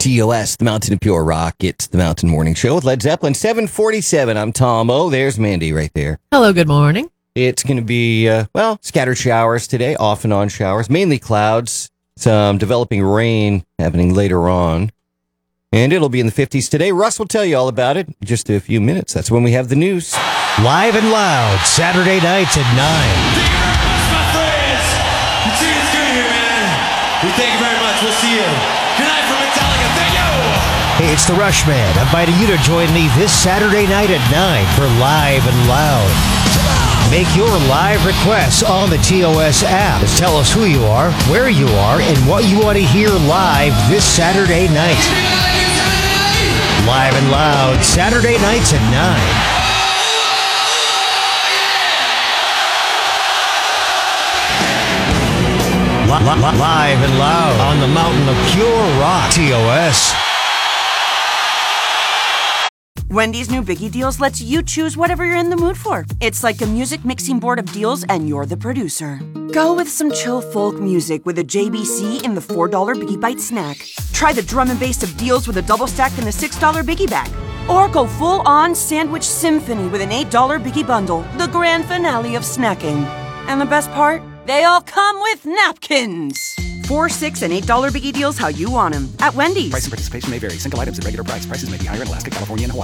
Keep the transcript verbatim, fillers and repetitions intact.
T O S, the Mountain of Pure Rock. It's the Mountain Morning Show with Led Zeppelin. seven forty-seven. I'm Tom O. There's Mandy right there. Hello, good morning. It's going to be, uh, well, scattered showers today, off and on showers, mainly clouds, some developing rain happening later on. And it'll be in the fifties today. Russ will tell you all about it in just a few minutes. That's when we have the news. Live and loud, Saturday nights at nine. Thank you very much, my friends. You see, it's good here, man. We thank you very much. We'll see you. Good night from Metallica. Thank you. Hey, it's the Rush Band, inviting you to join me this Saturday night at nine for Live and Loud. Make your live requests on the T O S app. Just tell us who you are, where you are, and what you want to hear live this Saturday night. Live and Loud, Saturday nights at nine. Live and loud on the Mountain of Pure Rock, T O S. Wendy's new Biggie Deals lets you choose whatever you're in the mood for. It's like a music mixing board of deals, and you're the producer. Go with some chill folk music with a J B C in the four dollar Biggie Bite snack. Try the drum and bass of deals with a double stack in the six dollar Biggie Bag. Or go full-on sandwich symphony with an eight dollar Biggie Bundle, the grand finale of snacking. And the best part? They all come with napkins. Four, six, and eight dollar Biggie Deals how you want them at Wendy's. Price and participation may vary. Single items at regular price. Prices may be higher in Alaska, California, and Hawaii.